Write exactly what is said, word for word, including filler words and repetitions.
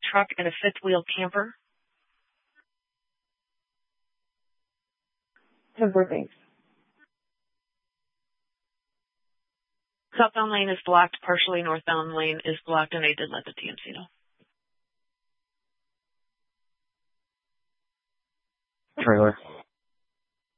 truck and a fifth-wheel camper. ten four, thanks. Southbound lane is blocked partially. Northbound lane is blocked, and I did let the T M C know. Trailer.